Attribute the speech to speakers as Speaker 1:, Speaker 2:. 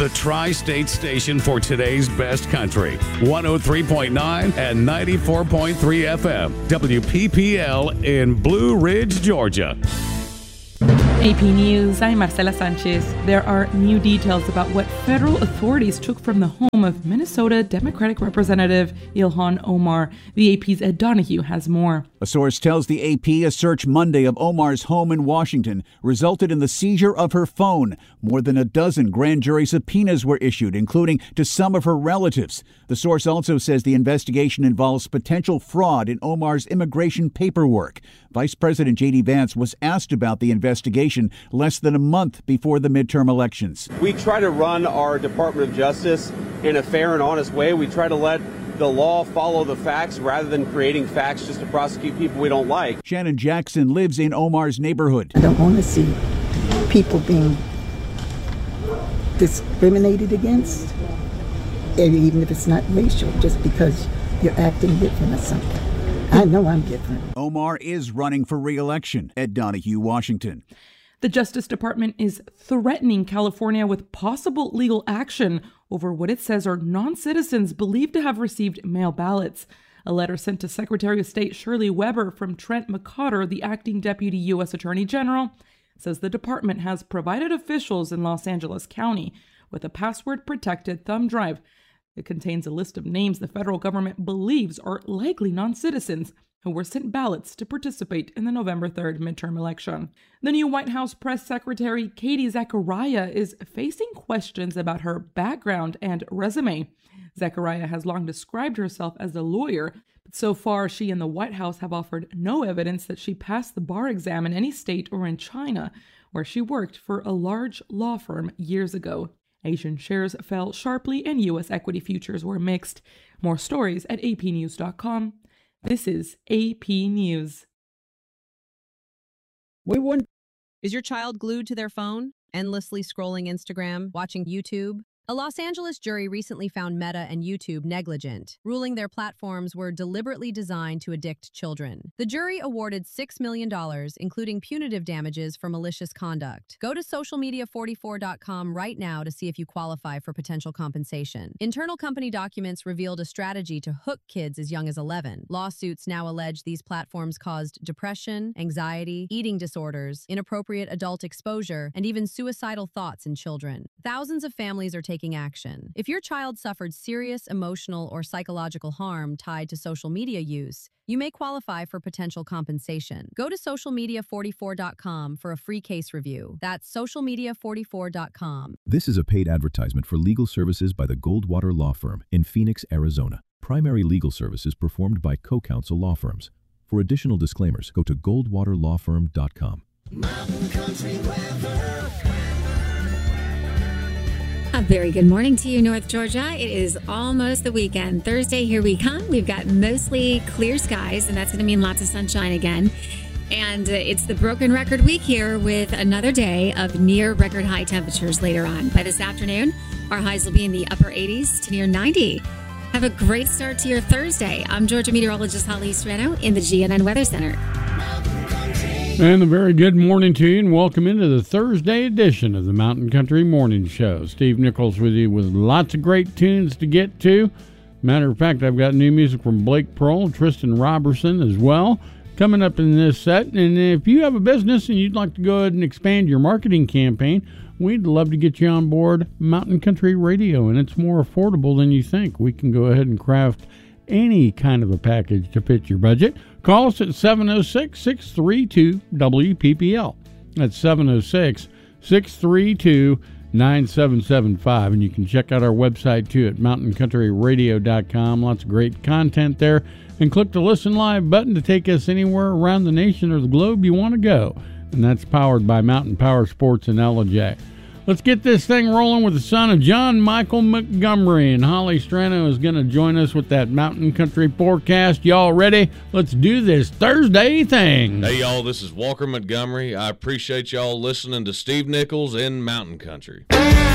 Speaker 1: the Tri-State station for today's best country. 103.9 and 94.3 FM. WPPL in Blue Ridge, Georgia.
Speaker 2: AP News, I'm Marcela Sanchez. There are new details about what federal authorities took from the home of Minnesota Democratic Representative Ilhan Omar. The AP's Ed Donahue has more.
Speaker 3: A source tells the AP a search Monday of Omar's home in Washington resulted in the seizure of her phone. More than a dozen grand jury subpoenas were issued, including to some of her relatives. The source also says the investigation involves potential fraud in Omar's immigration paperwork. Vice President J.D. Vance was asked about the investigation less than a month before the midterm elections.
Speaker 4: We try to run our Department of Justice in a fair and honest way. We try to let the law follow the facts rather than creating facts just to prosecute people we don't like.
Speaker 3: Shannon Jackson lives in Omar's neighborhood.
Speaker 5: I don't want to see people being discriminated against, even if it's not racial, just because you're acting different or something. I know I'm different.
Speaker 3: Omar is running for re-election. Ed Donahue, Washington.
Speaker 2: The Justice Department is threatening California with possible legal action over what it says are non-citizens believed to have received mail ballots. A letter sent to Secretary of State Shirley Weber from Trent McCotter, the acting Deputy U.S. Attorney General, says the department has provided officials in Los Angeles County with a password-protected thumb drive. It contains a list of names the federal government believes are likely non-citizens who were sent ballots to participate in the November 3rd midterm election. The new White House press secretary, Katie Zachariah, is facing questions about her background and resume. Zachariah has long described herself as a lawyer, but so far she and the White House have offered no evidence that she passed the bar exam in any state or in China, where she worked for a large law firm years ago. Asian shares fell sharply and U.S. equity futures were mixed. More stories at apnews.com. This is AP News.
Speaker 6: Is your child glued to their phone, endlessly scrolling Instagram, watching YouTube? A Los Angeles jury recently found Meta and YouTube negligent, ruling their platforms were deliberately designed to addict children. The jury awarded $6 million, including punitive damages for malicious conduct. Go to socialmedia44.com right now to see if you qualify for potential compensation. Internal company documents revealed a strategy to hook kids as young as 11. Lawsuits now allege these platforms caused depression, anxiety, eating disorders, inappropriate adult exposure, and even suicidal thoughts in children. Thousands of families are taking action. If your child suffered serious emotional or psychological harm tied to social media use, you may qualify for potential compensation. Go to socialmedia44.com for a free case review. That's socialmedia44.com.
Speaker 7: This is a paid advertisement for legal services by the Goldwater Law Firm in Phoenix, Arizona. Primary legal services performed by co-counsel law firms. For additional disclaimers, go to goldwaterlawfirm.com.
Speaker 8: Mountain Country Weather.
Speaker 9: A very good morning to you, North Georgia. It is almost the weekend. Thursday, here we come. We've got mostly clear skies, and that's going to mean lots of sunshine again. And it's the broken record week here with another day of near record high temperatures later on. By this afternoon, our highs will be in the upper 80s to near 90. Have a great start to your Thursday. I'm Georgia meteorologist Holly Strano in the GNN Weather Center.
Speaker 10: And a very good morning to you, and welcome into the Thursday edition of the Mountain Country Morning Show. Steve Nichols with you with lots of great tunes to get to. Matter of fact, I've got new music from Blake Pearl, Tristan Robertson as well, coming up in this set. And if you have a business and you'd like to go ahead and expand your marketing campaign, we'd love to get you on board Mountain Country Radio, and it's more affordable than you think. We can go ahead and craft any kind of a package to fit your budget. Call us at 706-632-WPPL. That's 706-632-9775. And you can check out our website, too, at mountaincountryradio.com. Lots of great content there. And click the Listen Live button to take us anywhere around the nation or the globe you want to go. And that's powered by Mountain Power Sports and LJ. Let's get this thing rolling with the son of John Michael Montgomery, and Holly Strano is going to join us with that Mountain Country forecast. Y'all ready? Let's do this Thursday thing.
Speaker 11: Hey, y'all, this is Walker Montgomery. I appreciate y'all listening to Steve Nichols in Mountain Country.